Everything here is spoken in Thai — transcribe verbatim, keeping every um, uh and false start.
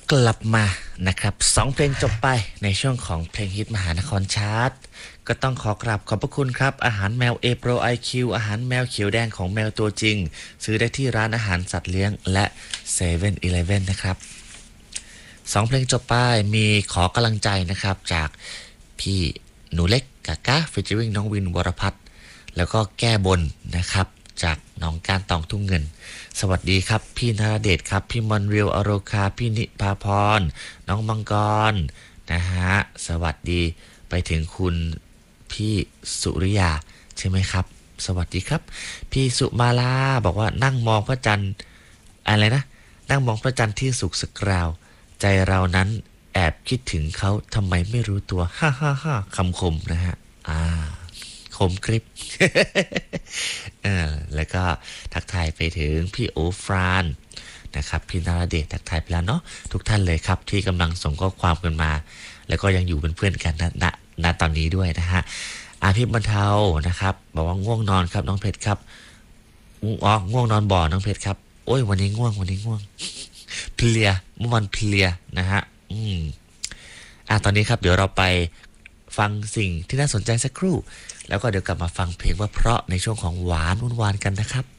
กลับมานะครับสองเพลงจบไปในช่วงของเพลงฮิตมหานครชาร์ตก็ต้องขอกราบขอบพระคุณครับอาหารแมวเอโปรไอคิวอาหารแมวเขียวแดงของแมวตัวจริงซื้อได้ที่ร้านอาหารสัตว์เลี้ยงและเซเว่นอีเลฟเว่นนะครับสองเพลงจบไปมีขอกำลังใจนะครับจากพี่หนูเล็กกากาฟิชเจอริงน้องวินวรพัฒน์แล้วก็แก้บนนะครับจากน้องการตองทุ่งเงินสวัสดีครับพี่นราเดชครับพี่มอนเรียวอโรคาพี่นิพาพรน้องมังกรนะฮะสวัสดีไปถึงคุณพี่สุริยาใช่ไหมครับสวัสดีครับพี่สุมาลาบอกว่านั่งมองพระจันทร์อะไรนะนั่งมองพระจันทร์ที่สุกสกราวใจเรานั้นแอบคิดถึงเขาทำไมไม่รู้ตัวฮ่าฮ่าฮ่าคำคมนะฮะอ่าคมกริบ เออแล้วก็ทักทายไปถึงพี่โอฟรานนะครับพี่นราเดชทักทายไปแล้วเนาะทุกท่านเลยครับที่กำลังส่งข้อความกันมา แล้วก็ยังอยู่เป็นเพื่อนกันณณณตอนนี้ด้วยนะฮะอาพี่บรรเทานะครับบอกว่าง่วงนอนครับน้องเพชรครับอ๋อง่วงนอนบ่อน้องเพชรครับโอ้ยวันนี้ง่วงวันนี้ง่วงเพลียเมื่อวันเพลียนะฮะอืมอ่ะตอนนี้ครับเดี๋ยวเราไปฟังสิ่งที่น่าสนใจสักครู่แล้วก็เดี๋ยวกลับมาฟังเพลงว่าเพราะในช่วงของหวานวุ่นวานกันนะครับ